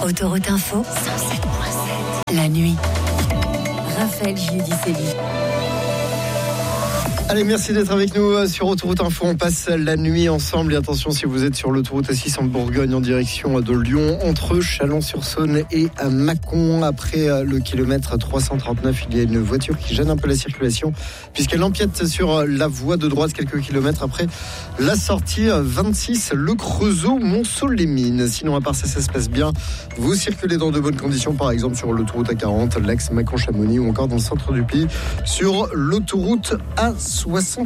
Autoroute Info, 107.7. La nuit. Raphaël Giudicelli. Allez, merci d'être avec nous sur Autoroute Info. On passe la nuit ensemble. Et attention, si vous êtes sur l'autoroute A6 en Bourgogne en direction de Lyon, entre Chalon-sur-Saône et Mâcon, après le kilomètre 339, il y a une voiture qui gêne un peu la circulation puisqu'elle empiète sur la voie de droite quelques kilomètres après la sortie 26, le Creusot-Montceau-les-Mines. Sinon, à part ça se passe bien. Vous circulez dans de bonnes conditions, par exemple sur l'autoroute A40, l'axe Mâcon-Chamonix ou encore dans le centre du pays sur l'autoroute A71.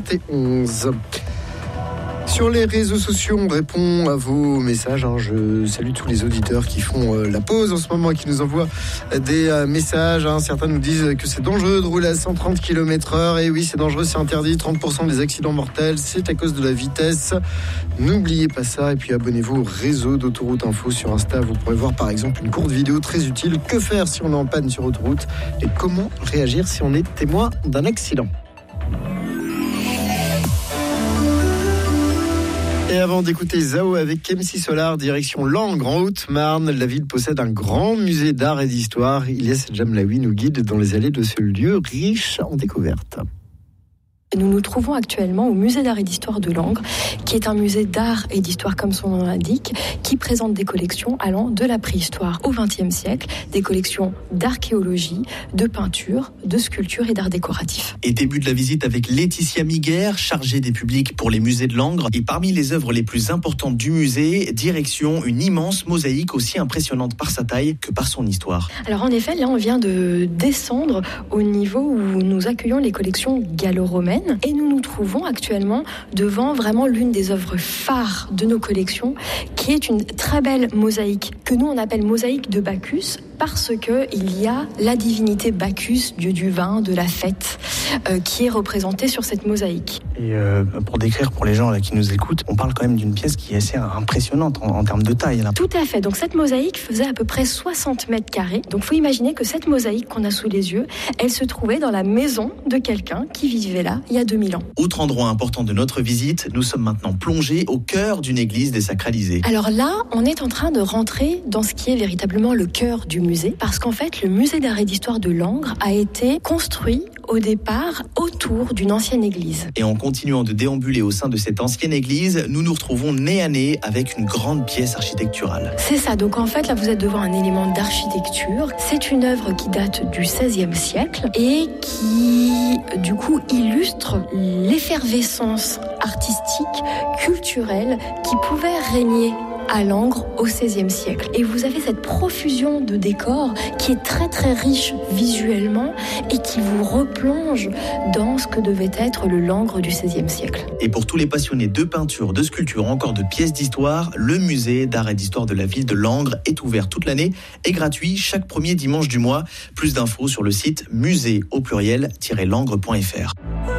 Sur les réseaux sociaux, on répond à vos messages. Je salue tous les auditeurs qui font la pause en ce moment et qui nous envoient des messages. Certains nous disent que c'est dangereux de rouler à 130 km/h. Et oui, c'est dangereux, c'est interdit. 30% des accidents mortels, c'est à cause de la vitesse. N'oubliez pas ça. Et puis abonnez-vous au réseau d'Autoroute Info sur Insta. Vous pourrez voir par exemple une courte vidéo très utile. Que faire si on est en panne sur autoroute et comment réagir si on est témoin d'un accident. Et avant d'écouter Zao avec MC Solar, direction Langres, en Haute-Marne, la ville possède un grand musée d'art et d'histoire. Ilyes Djamlaoui nous guide dans les allées de ce lieu riche en découvertes. Nous nous trouvons actuellement au musée d'art et d'histoire de Langres, qui est un musée d'art et d'histoire comme son nom l'indique, qui présente des collections allant de la préhistoire au XXe siècle, des collections d'archéologie, de peinture, de sculpture et d'art décoratif. Et début de la visite avec Laetitia Miguer, chargée des publics pour les musées de Langres. Et parmi les œuvres les plus importantes du musée, direction une immense mosaïque aussi impressionnante par sa taille que par son histoire. Alors en effet, là on vient de descendre au niveau où nous accueillons les collections gallo-romaines. Et nous nous trouvons actuellement devant vraiment l'une des œuvres phares de nos collections, qui est une très belle mosaïque, que nous on appelle mosaïque de Bacchus, parce qu'il y a la divinité Bacchus, dieu du vin, de la fête, qui est représentée sur cette mosaïque. Et pour décrire pour les gens là, qui nous écoutent, on parle quand même d'une pièce qui est assez impressionnante en termes de taille. Là. Tout à fait, donc cette mosaïque faisait à peu près 60 mètres carrés. Donc il faut imaginer que cette mosaïque qu'on a sous les yeux, elle se trouvait dans la maison de quelqu'un qui vivait là il y a 2000 ans. Autre endroit important de notre visite, nous sommes maintenant plongés au cœur d'une église désacralisée. Alors là, on est en train de rentrer dans ce qui est véritablement le cœur du musée, parce qu'en fait, le musée d'art et d'histoire de Langres a été construit au départ autour d'une ancienne église. Et en continuant de déambuler au sein de cette ancienne église, nous nous retrouvons nez à nez avec une grande pièce architecturale. C'est ça, donc en fait là vous êtes devant un élément d'architecture. C'est une œuvre qui date du XVIe siècle et qui du coup illustre l'effervescence artistique, culturelle qui pouvait régner à Langres au XVIe siècle. Et vous avez cette profusion de décors qui est très très riche visuellement et qui vous replonge dans ce que devait être le Langres du XVIe siècle. Et pour tous les passionnés de peinture, de sculpture, encore de pièces d'histoire, le musée d'art et d'histoire de la ville de Langres est ouvert toute l'année et gratuit chaque premier dimanche du mois. Plus d'infos sur le site musée-langres.fr.